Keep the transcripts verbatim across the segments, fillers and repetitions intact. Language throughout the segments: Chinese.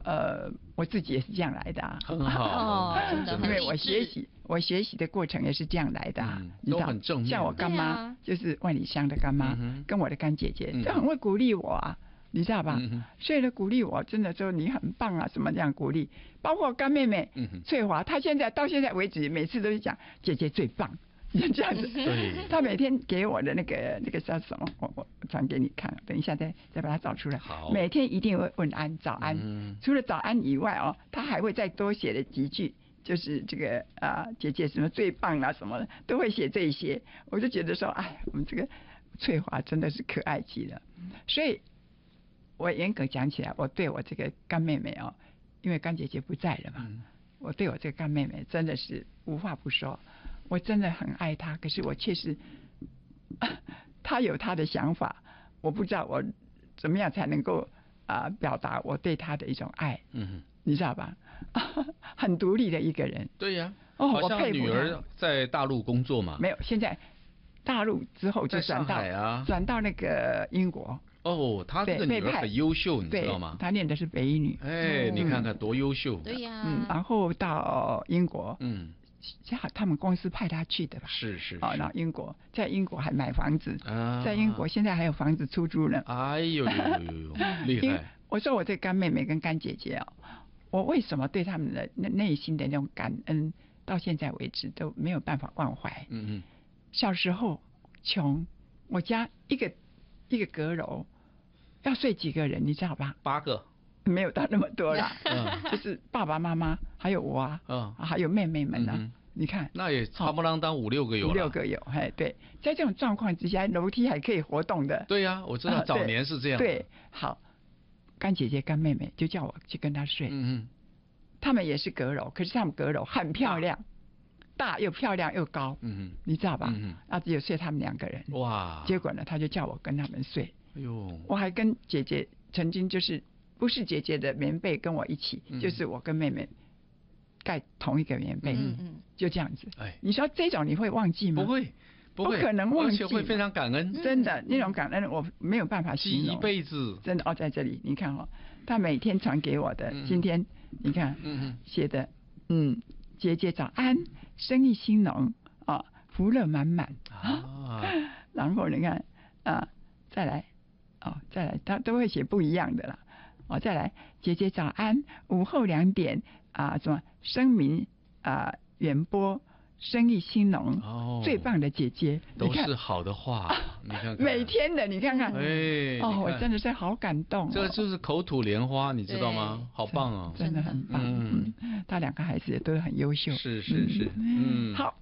呃，我自己也是这样来的啊， 很好， 哦真的因为我学习，我学习的过程也是这样来的啊， 嗯、 你知道都很正面。 像我干妈、啊、就是万里香的干妈， 嗯、 跟我的干姐姐， 嗯、 就很会鼓励我啊，你知道吧？ 嗯、 所以呢，鼓励我真的说你很棒啊，什么这样鼓励，包括干妹妹、 嗯、 翠华，她现在到现在为止，每次都是讲姐姐最棒。这样子， 对， 他每天给我的那个那个叫什么，我我传给你看，等一下再再把它找出来。 好， 每天一定会问安早安， 嗯、 除了早安以外哦，他还会再多写了几句，就是这个啊、呃、姐姐什么最棒啊什么的，都会写这一些。我就觉得说，哎，我们这个翠华真的是可爱极了。所以，我严格讲起来，我对我这个干妹妹哦，因为干姐姐不在了嘛，嗯、我对我这个干妹妹真的是无话不说。我真的很爱她，可是我确实，她有她的想法，我不知道我怎么样才能够啊、呃、表达我对她的一种爱，嗯，你知道吧？很独立的一个人。 对呀、 啊，哦， 好像女儿在大陆工作嘛， 没有，现在大陆之后就转到啊， 转到那个英国。 哦，她这个女儿很优秀，你知道吗？ 她念的是北一女。 哎，嗯、你看看多优秀。 对呀、 嗯，然后到英国。 嗯。 他们公司派他去的吧？ 是是。 哦，然后英国，在英国还买房子， 啊、 在英国现在还有房子出租呢。 哎呦呦呦呦，厉害！ 我说我这干妹妹跟干姐姐哦，我为什么对他们的内心的那种感恩，到现在为止都没有办法忘怀。 嗯嗯。 小时候穷，我家一个一个阁楼要睡几个人，你知道吧？ 八个。 没有到那么多啦， 嗯， 就是爸爸妈妈还有我啊， 嗯， 还有妹妹们呢、啊嗯。你看， 那也差不啷当五六个有了， 五六个有，哎，对，在这种状况之下，楼梯还可以活动的。 对呀、啊，我知道早年是这样、啊对。对，好，干姐姐、干妹妹就叫我去跟她睡。 嗯嗯。 他们也是阁楼，可是他们阁楼很漂亮，大, 大又漂亮又高。 嗯嗯。 你知道吧？ 嗯嗯。 那只有睡他们两个人。 哇。 结果呢，他就叫我跟他们睡。 哎呦。 我还跟姐姐曾经就是。不是姐姐的棉被跟我一起，嗯、就是我跟妹妹盖同一个棉被，嗯嗯，就这样子。哎，你说这种你会忘记吗？ 不会，不会， 不可能忘记， 而且会非常感恩。 真的，那种感恩我没有办法形容， 记一辈子。 真的哦，在这里你看哦，他每天传给我的，嗯、今天你看，嗯写的，嗯，姐姐早安，生意兴隆啊，福乐满满啊，然后你看啊，再来。哦，再来，他都会写不一样的啦。哦，再来，姐姐早安，午后两点啊，什么声名啊远播，生意兴隆，哦，最棒的姐姐， 都是好的话，你看看， 每天的，你看看， 哎， 哦，我真的是好感动、哦， 这就是口吐莲花，你知道吗？好棒哦， 真的很棒，嗯，嗯他两个孩子也都很优秀， 是是是，嗯， 嗯好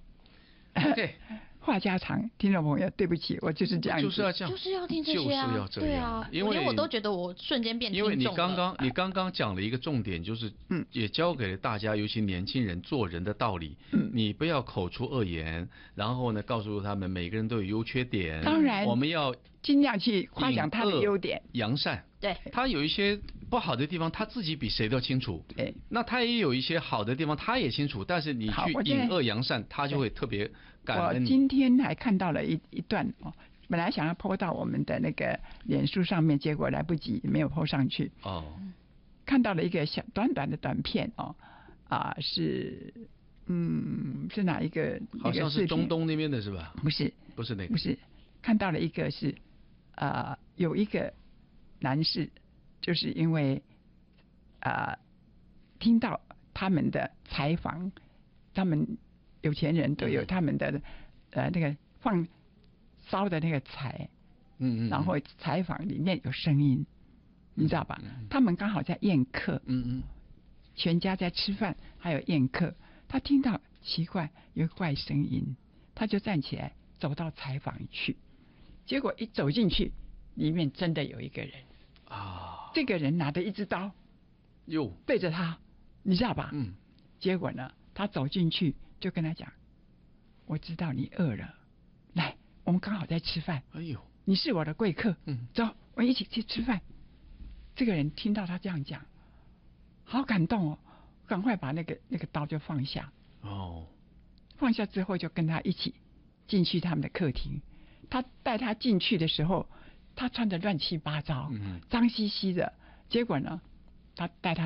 ，OK。 话家常，听众朋友，对不起，我就是这样子， 就是要这样， 就是要听这些啊， 就是要这样， 对啊， 因为我都觉得我瞬间变听众了。 因为你刚刚你刚刚讲了一个重点，就是嗯，也教给了大家，尤其年轻人做人的道理。嗯，你不要口出恶言，然后呢，告诉他们每个人都有优缺点。 当然， 我们要尽量去夸奖他的优点， 扬善。 对， 他有一些不好的地方，他自己比谁都清楚。 对， 那他也有一些好的地方，他也清楚。但是你去引恶扬善，他就会特别感恩你。 我今天还看到了一一段哦，本来想要 po 到我们的那个脸书上面，结果来不及，没有 po 上去。 哦， 看到了一个小短短的短片哦，啊是嗯是哪一个？ 好像是中东那边的是吧？ 不是， 不是那个， 不是。看到了一个是啊、呃、有一个男士，就是因为啊、呃、听到他们的采访，他们有钱人都有他们的、嗯、呃那个放烧的那个柴， 嗯嗯， 然后采访里面有声音，嗯、你知道吧？嗯、他们刚好在宴客， 嗯嗯， 全家在吃饭，还有宴客，他听到奇怪有怪声音，他就站起来走到采访去，结果一走进去，里面真的有一个人啊， 这个人拿着一支刀， 哟， 对着他，你知道吧？ 嗯， 结果呢，他走进去就跟他讲，我知道你饿了，来，我们刚好在吃饭， 哎呦， 你是我的贵客， 嗯， 走，我们一起去吃饭。这个人听到他这样讲，好感动哦，赶快把那个那个刀就放下。 哦， 放下之后就跟他一起进去他们的客厅。他带他进去的时候，他穿得乱七八糟， 嗯， 脏兮兮的。结果呢，他带他